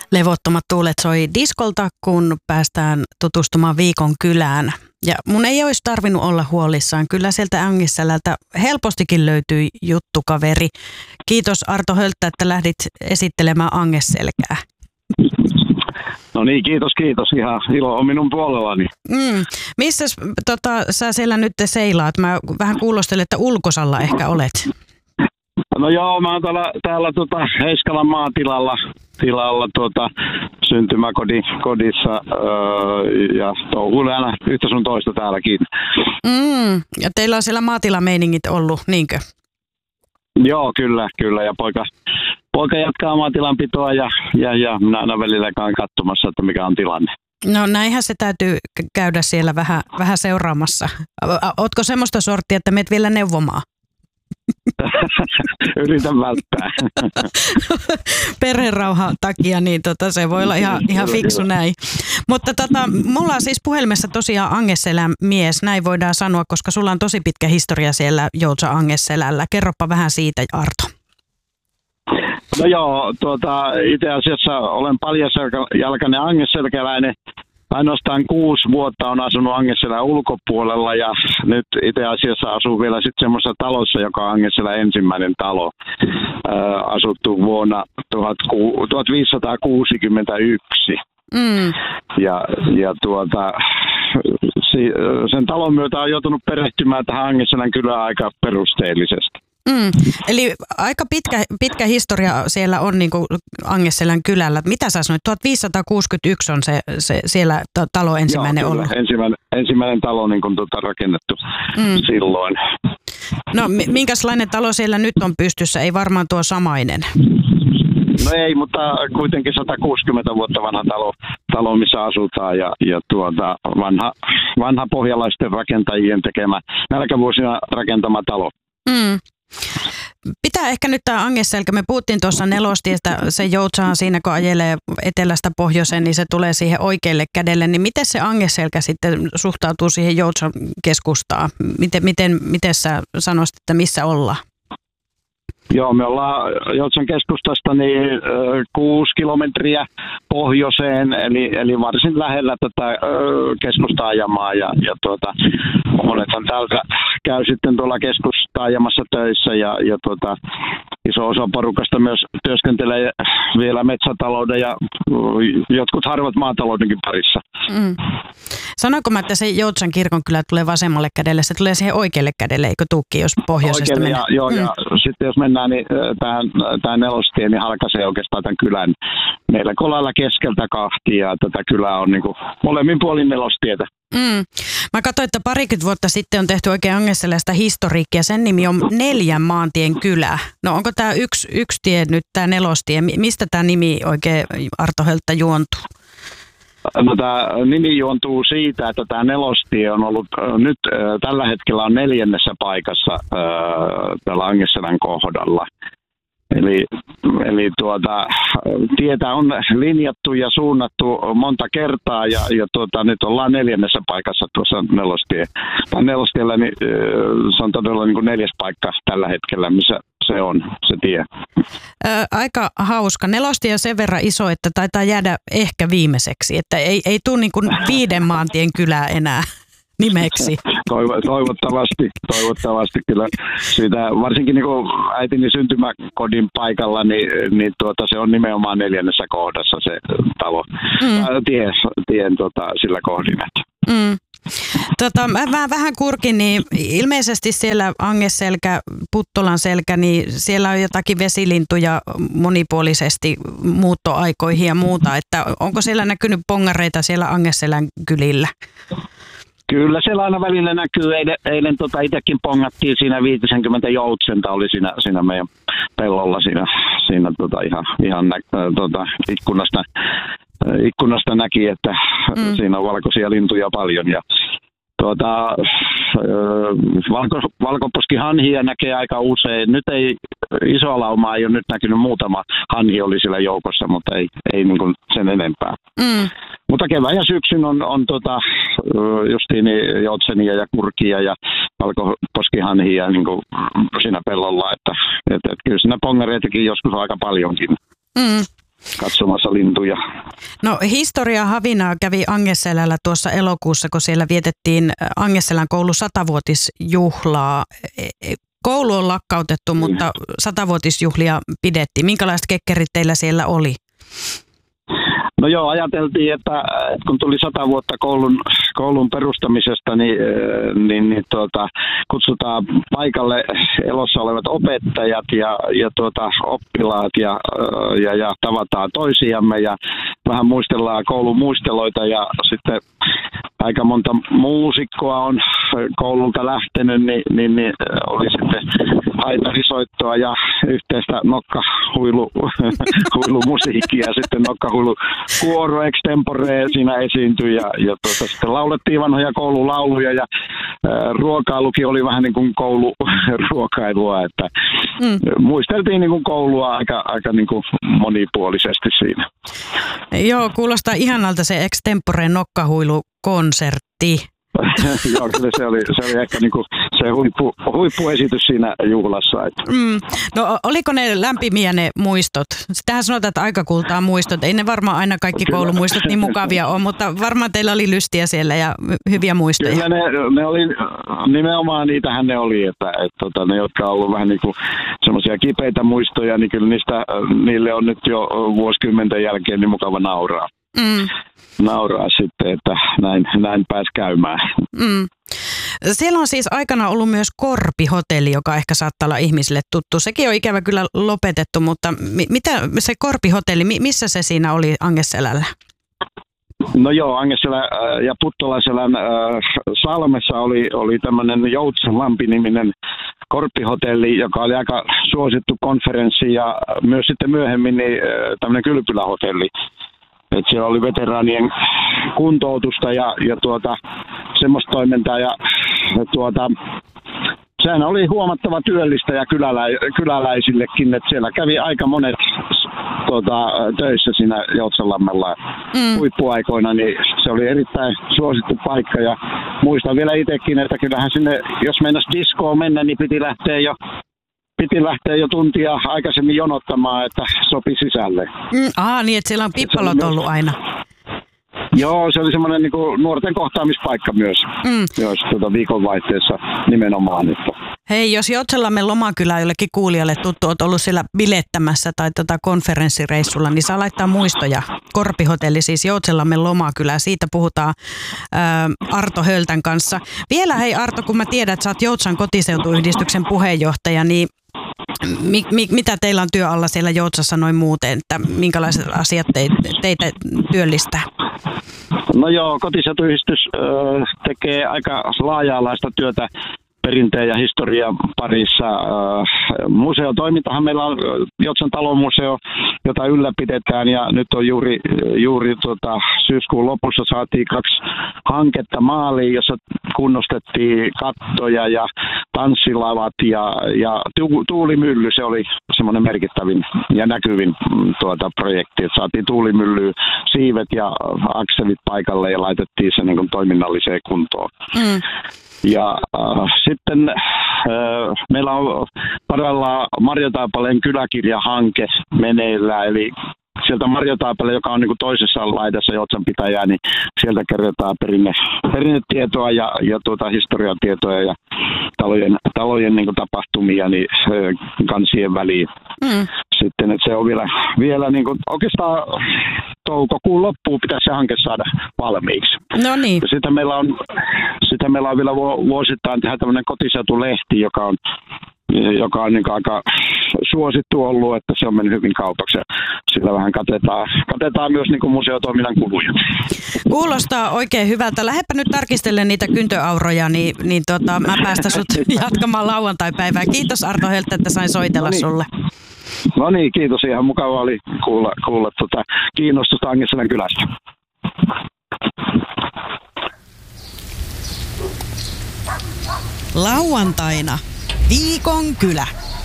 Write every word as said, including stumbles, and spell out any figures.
Levottomat tuulet soi diskolta, kun päästään tutustumaan Viikon kylään. Ja mun ei olisi tarvinnut olla huolissaan. Kyllä sieltä Angisselältä helpostikin löytyi juttukaveri. Kiitos Arto Hölttä, että lähdit esittelemään Angesselkää. No niin, kiitos, kiitos. Ihan ilo on minun puolellani. Mm. Missäs tota, sä siellä nyt seilaat? Mä vähän kuulostelin, että ulkosalla ehkä olet. No joo, mä oon täällä, täällä tota Heiskalan maatilalla tilalla, tuota, syntymäkodissa öö, ja touhuilen aina yhtä sun toista täälläkin. Mm. Ja teillä on siellä maatilameiningit ollut, niinkö? Joo, kyllä, kyllä. Ja poika, poika jatkaa maatilanpitoa ja, ja, ja minä aina välillä käyn katsomassa, että mikä on tilanne. No näinhän se täytyy käydä siellä vähän, vähän seuraamassa. Ootko semmoista sorttia, että meet vielä neuvomaan? Yritän välttää. Perherauhan takia, niin tota, se voi olla ihan, ihan fiksu näin. Mutta tota, mulla on siis puhelimessa tosiaan Angesselän mies, näin voidaan sanoa, koska sulla on tosi pitkä historia siellä Joutsa Angesselällä. Kerropa vähän siitä, Arto. No joo, tuota, itse asiassa olen paljasjalkainen angesselkäläinen. Ainoastaan kuusi vuotta on asunut Angesselän ulkopuolella ja nyt itse asiassa asuu vielä sitten semmoisessa talossa, joka on Angesselän ensimmäinen talo. Ää, asuttu vuonna tuhatviisisataakuusikymmentäyksi. Mm. Ja, ja tuota, sen talon myötä on joutunut perehtymään tähän Angesselän kylään aika perusteellisesti. Mm. Eli aika pitkä, pitkä historia siellä on niin kuin Angesselän kylällä. Mitä sä sanoit? tuhatviisisataakuusikymmentäyksi on se, se siellä talo ensimmäinen Joo, ollut? Ensimmäinen, ensimmäinen talo niin kuin tuota rakennettu mm. silloin. No minkälainen talo siellä nyt on pystyssä? Ei varmaan tuo samainen. No ei, mutta kuitenkin sata kuusikymmentä vuotta vanha talo, talo missä asutaan ja, ja tuota, vanha, vanha pohjalaisten rakentajien tekemä, nälkävuosina rakentama talo. Mm. Pitää ehkä nyt tämä Angesselkä, me puhuttiin tuossa nelostiestä, se Joutsaan siinä kun ajelee etelästä pohjoiseen, niin se tulee siihen oikealle kädelle, niin miten se Angesselkä sitten suhtautuu siihen Joutsan keskustaan? Miten, miten, miten sä sanoisit, että missä ollaan? Joo, me ollaan Joutsan keskustasta niin kuusi kilometriä pohjoiseen, eli, eli varsin lähellä tätä keskusta-ajamaa. Ja, ja tuota, monethan täältä käy sitten tuolla keskusta-ajamassa töissä ja, ja tuota, iso osa porukasta myös työskentelee vielä metsätalouden ja jotkut harvat maataloudenkin parissa. Mm. Sanoinko mä, että se Joutsan kirkonkylä tulee vasemmalle kädelle, se tulee siihen oikealle kädelle, eikö tuukki, jos pohjoisesta mennään? Ja, joo, mm. ja sitten jos mennään, niin tämä nelostie niin halkaisee oikeastaan tämän kylän melko lailla keskeltä kahtia, ja tätä kylää on niin kuin molemmin puolin nelostietä. Mm. Mä katsoin, että parikymmentä vuotta sitten on tehty oikein Angesselästä historiikkia. Sen nimi on Neljän maantien kylä. No onko tämä yksi, yksi tie nyt, tämä nelostie? Mistä tämä nimi oikein, Arto Hölttä, juontuu? No, tämä nimi juontuu siitä, että tämä nelostie on ollut nyt tällä hetkellä on neljännessä paikassa täällä Angesselän kohdalla. Eli, eli tuota, tietä on linjattu ja suunnattu monta kertaa ja, ja tuota, nyt ollaan neljännessä paikassa tuossa nelostie. Tai nelostiellä niin, se on todella niin kuin neljäs paikka tällä hetkellä, missä se on se tie. Ö, aika hauska. Nelostie on sen verran iso, että taitaa jäädä ehkä viimeiseksi, että ei, ei tule niin kuin viiden maantien kylää enää nimeksi. Toivottavasti, toivottavasti kyllä. Siitä, varsinkin niin kuin äitini syntymäkodin paikalla, niin, niin tuota, se on nimenomaan neljännessä kohdassa se talo. Mm. Tie, tien tota, sillä kohdin. Mm. Tota, mä vähän kurkin, niin ilmeisesti siellä Angesselkä, Puttolan selkä, niin siellä on jotakin vesilintuja monipuolisesti muuttoaikoihin ja muuta. Että onko siellä näkynyt pongareita siellä Angesselän kylillä? Kyllä siellä aina välillä näkyy. Eilen, eilen tota itsekin pongattiin siinä viisikymmentä joutsenta oli siinä, siinä meidän pellolla siinä, siinä tota ihan, ihan nä, tota, ikkunasta, ikkunasta näki, että mm. siinä on valkoisia lintuja paljon. Ja, tuota, valko, valkoposkihanhia näkee aika usein. Nyt ei isoa laumaa ei ole nyt näkynyt, muutama hanhi oli siellä joukossa, mutta ei, ei niin kuin sen enempää. Mm. Mutta kevään ja syksyn on, on tota, justiin joutsenia ja kurkia ja valkoposkihanhia niin kuin siinä pellolla, että, että, että kyllä siinä pongareitakin joskus on aika paljonkin. Mm. katsomassa lintuja. No historia Havinaa kävi Angeselällä tuossa elokuussa, kun siellä vietettiin Angeselän koulun satavuotisjuhlaa. Koulu on lakkautettu, mutta satavuotisjuhlia pidettiin. Minkälaiset kekkerit teillä siellä oli? No joo, ajateltiin, että kun tuli sata vuotta koulun, koulun perustamisesta, niin, niin, niin tuota, kutsutaan paikalle elossa olevat opettajat ja, ja tuota, oppilaat ja, ja, ja tavataan toisiamme ja vähän muistellaan koulun muisteloita ja sitten aika monta muusikkoa on koululta lähtenyt, niin, niin, niin oli sitten haitarisoittoa ja yhteistä nokkahuilumusiikkia ja sitten nokkahuilukuoro extempore siinä esiintyi ja, ja tuota, sitten laulettiin vanhoja koululauluja ja ää, ruokailukin oli vähän niin kuin kouluruokailua, että mm. muisteltiin niin kuin koulua aika, aika niin kuin monipuolisesti siinä. Joo, kuulostaa ihanalta se extempore nokkahuilukonsertti. Joo, kyllä se oli, se oli ehkä niinku se huippu, huippuesitys siinä juhlassa. Että. Mm. No oliko ne lämpimiä ne muistot? Sitähän sanotaan, että aika kultaa muistot. Ei ne varmaan aina kaikki kyllä. Koulumuistot niin mukavia ole, mutta varmaan teillä oli lystiä siellä ja hyviä muistoja. Kyllä ne, ne oli, nimenomaan niitähän ne oli, että, että, että ne, jotka on ollut vähän niinku semmoisia kipeitä muistoja, niin kyllä niistä, niille on nyt jo vuosikymmenten jälkeen niin mukava nauraa. Mm. nauraa sitten, että näin, näin pääsi käymään. Mm. Siellä on siis aikana ollut myös Korpi-hotelli, joka ehkä saattaa olla ihmisille tuttu. Sekin on ikävä kyllä lopetettu, mutta mi- mitä se Korpi-hotelli, mi- missä se siinä oli Angeselällä? No joo, Angeselän ja Puttolaselän äh, Salmessa oli, oli tämmöinen Joutsenlampi-niminen Korppihotelli, joka oli aika suosittu konferenssi ja myös sitten myöhemmin niin, äh, tämmöinen kylpylähotelli. Että siellä oli veteraanien kuntoutusta ja, ja tuota, semmoista toimintaa ja, ja tuota, sehän oli huomattava työllistäjä kylälä, kyläläisillekin, että siellä kävi aika monet tuota, töissä siinä Joutsenlammella mm. huippuaikoina, niin se oli erittäin suosittu paikka ja muistan vielä itsekin, että kyllähän sinne, jos meinasi diskoon mennä, niin piti lähteä jo Piti lähteä jo tuntia aikaisemmin jonottamaan, että sopi sisälle. Mm, aha, niin että siellä on pippalot ollut aina. Joo, se oli semmoinen niin kuin nuorten kohtaamispaikka myös, mm. myös tuota viikonvaihteessa nimenomaan. Että. Hei, jos Joutsenlammen lomakylä jollekin kuulijalle tuttu, olet ollut siellä bilettämässä tai tota konferenssireissulla, niin saa laittaa muistoja. Korpihotelli, siis Joutsenlammen lomakylä, siitä puhutaan ää, Arto Höltän kanssa. Vielä hei Arto, kun mä tiedän, että sä oot Joutsan kotiseutuyhdistyksen puheenjohtaja, niin Mi, mi, mitä teillä on työ alla siellä Joutsassa noin muuten, että minkälaiset asiat te, teitä työllistää? No joo, kotiseutuyhdistys äh, tekee aika laaja-alaista työtä perinteen ja historian parissa. Museotoimintahan meillä on Joutsan talomuseo, jota ylläpidetään ja nyt on juuri, juuri tuota, syyskuun lopussa saatiin kaksi hanketta maaliin, jossa kunnostettiin kattoja ja tanssilavat ja, ja tuulimylly. Se oli semmoinen merkittävin ja näkyvin tuota, projekti, että saatiin tuulimyllyyn siivet ja akselit paikalle ja laitettiin se niin kuin toiminnalliseen kuntoon. Mm. Ja äh, sitten äh, meillä on parhaillaan Marjotaipaleen kyläkirjahanke meneillään, eli sieltä Marjotaipale, joka on niin kuin toisessa laidassa Joutsan pitäjää, niin sieltä kerrotaan perinne, perinnetietoa ja, ja tuota historiatietoja ja talojen, talojen niin kuin tapahtumia niin, äh, kansien väliin. Mm. Sitten, että se on vielä, vielä niin kuin, oikeastaan toukokuun loppuun pitäisi se hanke saada valmiiksi. No niin. Sitten meillä on, sitten meillä on vielä vuosittain tehdä tämmöinen kotiseutulehti, joka on, joka on niin aika suosittu ollut, että se on mennyt hyvin kaupaksi. Sillä vähän katetaan, katetaan myös niin kuin museotoiminnan kuluja. Kuulostaa oikein hyvältä. Lähdepä nyt tarkistelemaan niitä kyntöauroja, niin, niin tota, mä päästän sut jatkamaan lauantaipäivää. Kiitos Arto Hölttä, että sain soitella no niin. sulle. No niin, kiitos. Ihan mukava oli kuulla, kuulla tuota kiinnostusta Angeselän kylästä. Lauantaina viikon kylä.